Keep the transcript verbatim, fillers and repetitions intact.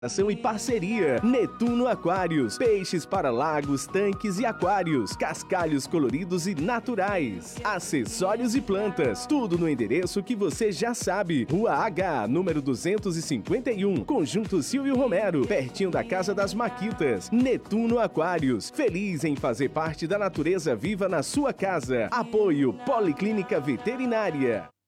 Ação e parceria. Netuno Aquários. Peixes para lagos, tanques e aquários. Cascalhos coloridos e naturais. Acessórios e plantas. Tudo no endereço que você já sabe. Rua H, número duzentos e cinquenta e um. Conjunto Silvio Romero. Pertinho da Casa das Maquitas. Netuno Aquários. Feliz em fazer parte da natureza viva na sua casa. Apoio Policlínica Veterinária.